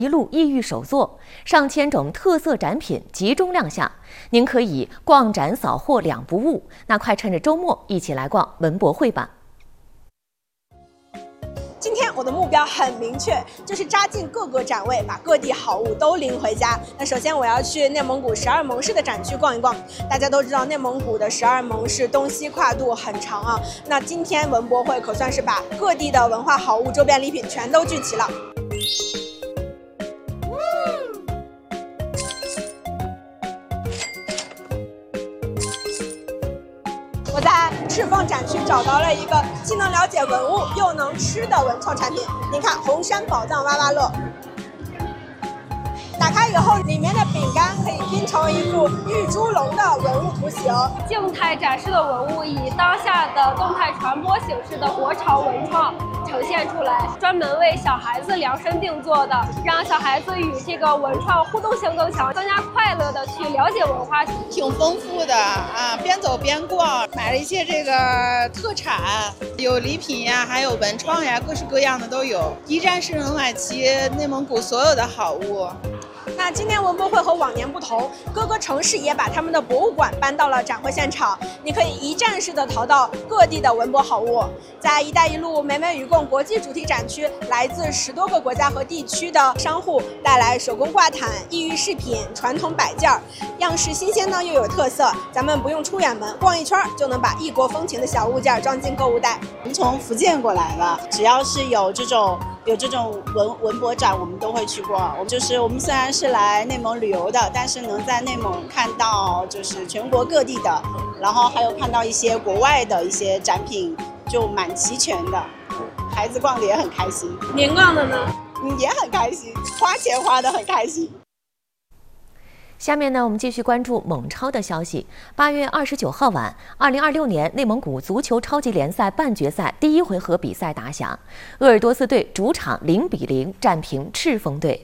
一路异域首座，上千种特色展品集中亮相，您可以逛展扫货两不误。那快趁着周末一起来逛文博会吧！ 今天我的目标很明确，就是扎进各个展位，把各地好物都拎回家。那首先我要去内蒙古12盟市的展区逛一逛。大家都知道，内蒙古的12盟市东西跨度很长啊。那今天文博会可算是把各地的文化好物、周边礼品全都聚齐了。我在赤峰展区找到了一个既能了解文物又能吃的文创产品。您看，红山宝藏挖挖乐，打开以后，里面的饼干可以拼成一幅玉猪龙的文物图形。 静态展示的文物以当下的动态传播形式的国潮文创呈现出来，专门为小孩子量身定做的，让小孩子与这个文创互动性更强，更加快乐的去了解文化。 挺丰富的啊，边走边逛，买了一些这个特产，有礼品呀，还有文创呀，各式各样的都有。一站式能买齐内蒙古所有的好物。 那今年文博会和往年不同，各个城市也把他们的博物馆搬到了展会现场，你可以一站式的淘到各地的文博好物。在“一带一路”美美与共国际主题展区，来自10多个国家和地区的商户带来手工挂毯、异域饰品、传统摆件，样式新鲜呢又有特色，咱们不用出远门，逛一圈就能把异国风情的小物件装进购物袋。 我们从福建过来的，只要是有这种文博展，我们都会去逛。我们虽然是来内蒙旅游的，但是能在内蒙看到就是全国各地的，然后还有看到一些国外的一些展品，就蛮齐全的。孩子逛的也很开心。 您逛的呢？ 也很开心，花钱花得很开心。 下面呢，我们继续关注蒙超的消息。8月29号晚，2026年内蒙古足球超级联赛半决赛第1回合比赛打响，鄂尔多斯队主场0-0战平赤峰队。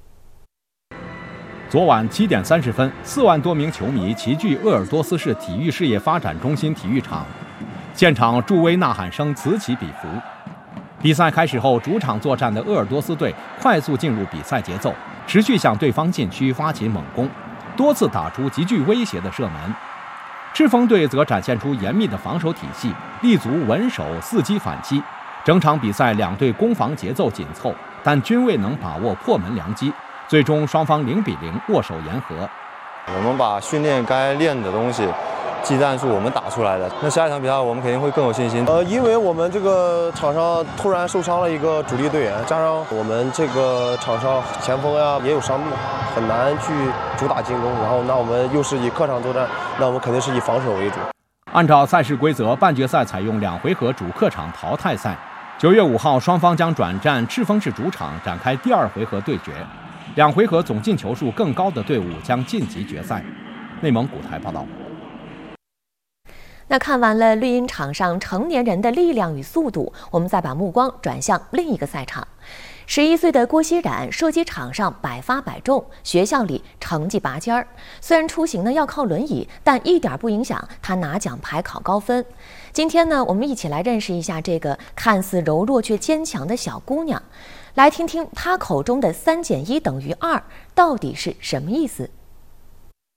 昨晚7点30分，4万多名球迷齐聚鄂尔多斯市体育事业发展中心体育场，现场助威呐喊声此起彼伏。比赛开始后，主场作战的鄂尔多斯队快速进入比赛节奏，持续向对方禁区发起猛攻，多次打出极具威胁的射门。赤峰队则展现出严密的防守体系，立足稳守伺机反击。整场比赛两队攻防节奏紧凑，但均未能把握破门良机，最终双方0-0握手言和。 我们把训练该练的东西技战术我们打出来了，那下一场比赛我们肯定会更有信心。 因为我们这个场上突然受伤了一个主力队员，加上我们这个场上前锋呀也有伤病，很难去主打进攻。然后那我们又是以客场作战，那我们肯定是以防守为主。 按照赛事规则，半决赛采用2回合主客场淘汰赛。9月5号，双方将转战赤峰市主场展开第2回合对决，2回合总进球数更高的队伍将晋级决赛。内蒙古台报道。 那看完了绿茵场上成年人的力量与速度，我们再把目光转向另一个赛场。11岁的郭熙冉射击场上百发百中，学校里成绩拔尖儿。虽然出行呢要靠轮椅，但一点不影响他拿奖牌考高分。今天呢，我们一起来认识一下这个看似柔弱却坚强的小姑娘，来听听她口中的3减1等于2到底是什么意思。